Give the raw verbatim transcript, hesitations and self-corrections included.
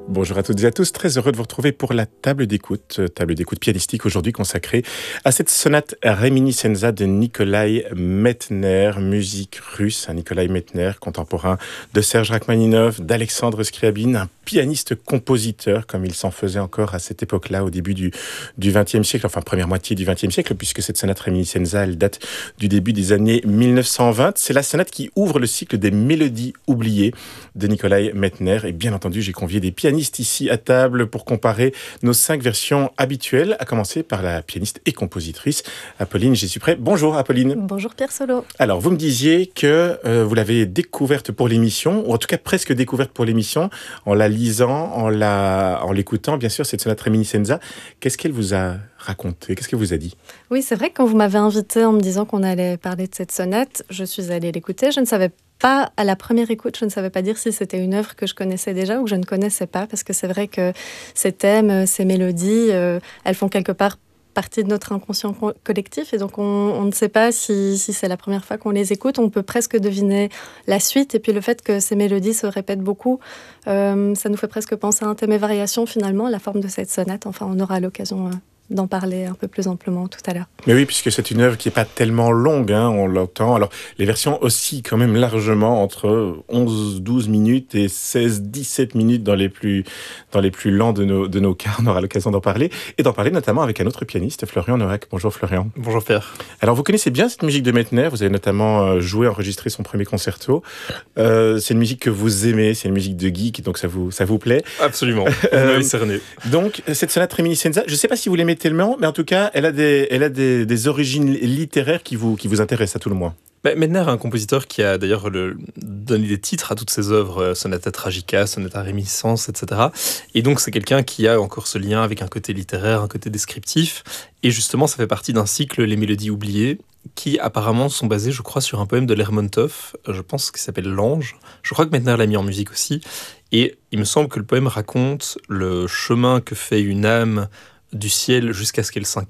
Bonjour à toutes et à tous, très heureux de vous retrouver pour la table d'écoute, table d'écoute pianistique aujourd'hui consacrée à cette sonate Réminiscenza de Nikolai Medtner, musique russe, Nikolai Medtner, contemporain de Serge Rachmaninov, d'Alexandre Scriabine, un pianiste-compositeur comme il s'en faisait encore à cette époque-là, au début du, du vingtième siècle, enfin première moitié du vingtième siècle, puisque cette sonate Réminiscenza, elle date du début des années mille neuf cent vingt. C'est la sonate qui ouvre le cycle des mélodies oubliées de Nikolai Medtner. Et bien entendu, j'ai convié des pianistes ici à table pour comparer nos cinq versions habituelles, à commencer par la pianiste et compositrice Apolline Jessupré. Bonjour Apolline. Bonjour Pierre Solo. Alors vous me disiez que euh, vous l'avez découverte pour l'émission, ou en tout cas presque découverte pour l'émission, en la lisant, en, la, en l'écoutant, bien sûr, cette sonate Réminiscenza. Qu'est-ce qu'elle vous a raconté? Qu'est-ce qu'elle vous a dit? Oui, c'est vrai que quand vous m'avez invité en me disant qu'on allait parler de cette sonate, je suis allée l'écouter. Je ne savais pas, à la première écoute, je ne savais pas dire si c'était une œuvre que je connaissais déjà ou que je ne connaissais pas, parce que c'est vrai que ces thèmes, ces mélodies, euh, elles font quelque part partie de notre inconscient co- collectif, et donc on, on ne sait pas si, si c'est la première fois qu'on les écoute. On peut presque deviner la suite, et puis le fait que ces mélodies se répètent beaucoup, euh, ça nous fait presque penser à un thème et variation finalement, la forme de cette sonate. Enfin, on aura l'occasion euh, d'en parler un peu plus amplement tout à l'heure. Mais oui, puisque c'est une œuvre qui n'est pas tellement longue, hein, on l'entend. Alors, les versions oscillent quand même largement entre onze douze minutes et seize dix-sept minutes dans les plus, dans les plus lents de nos, de nos cas. On aura l'occasion d'en parler. Et d'en parler notamment avec un autre pianiste, Florian Noack. Bonjour Florian. Bonjour Pierre. Alors, vous connaissez bien cette musique de Medtner. Vous avez notamment joué, enregistré son premier concerto. Euh, c'est une musique que vous aimez. C'est une musique de geek, donc ça vous, ça vous plaît. Absolument. Vous m'avez cerné. Donc, cette sonate Réminiscenza, je ne sais pas si vous l'aimez tellement, mais en tout cas, elle a des, elle a des, des origines littéraires qui vous, qui vous intéressent à tout le moins. Bah, Medtner est un compositeur qui a d'ailleurs le, donné des titres à toutes ses œuvres, Sonata Tragica, Sonata Réminiscence, et cetera. Et donc c'est quelqu'un qui a encore ce lien avec un côté littéraire, un côté descriptif. Et justement, ça fait partie d'un cycle, Les Mélodies oubliées, qui apparemment sont basés, je crois, sur un poème de Lermontov, je pense qu'il s'appelle L'Ange. Je crois que Medtner l'a mis en musique aussi. Et il me semble que le poème raconte le chemin que fait une âme du ciel jusqu'à ce qu'elle s'incarne